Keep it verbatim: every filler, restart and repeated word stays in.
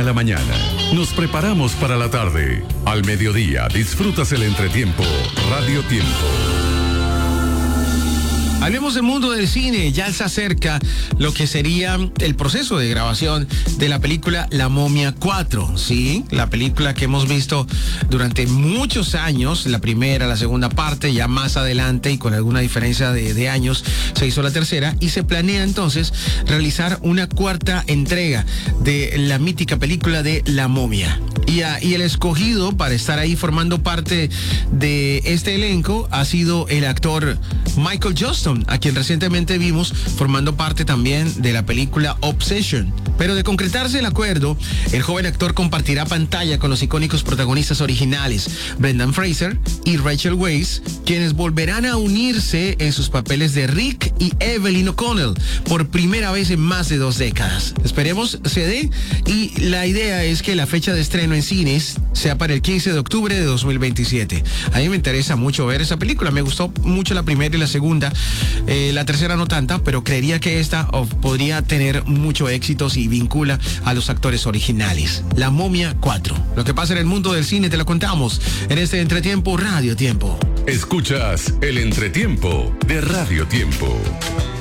la mañana. Nos preparamos para la tarde. Al mediodía disfrutas el entretiempo Radio Tiempo. Hablemos del mundo del cine. Ya se acerca lo que sería el proceso de grabación de la película La Momia cuatro, ¿sí? La película que hemos visto durante muchos años, la primera, la segunda parte, ya más adelante y con alguna diferencia de, de años se hizo la tercera y se planea entonces realizar una cuarta entrega de la mítica película de La Momia. Y, a, y el escogido para estar ahí formando parte de este elenco ha sido el actor Michael Justin, a quien recientemente vimos formando parte también de la película Obsession. Pero de concretarse el acuerdo, el joven actor compartirá pantalla con los icónicos protagonistas originales, Brendan Fraser y Rachel Weisz, quienes volverán a unirse en sus papeles de Rick y Evelyn O'Connell por primera vez en más de dos décadas. Esperemos se dé, y la idea es que la fecha de estreno en cines sea para el quince de octubre de dos mil veintisiete. A mí me interesa mucho ver esa película, me gustó mucho la primera y la segunda, eh, la tercera no tanta, pero creería que esta oh, podría tener mucho éxito si vincula a los actores originales. La Momia cuatro. Lo que pasa en el mundo del cine te lo contamos en este Entretiempo Radio Tiempo. Escuchas el Entretiempo de Radio Tiempo.